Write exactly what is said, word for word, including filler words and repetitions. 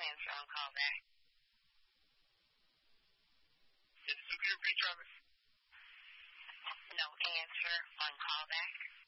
answer on callback. Yes, so can you repeat, Travis? No answer on callback.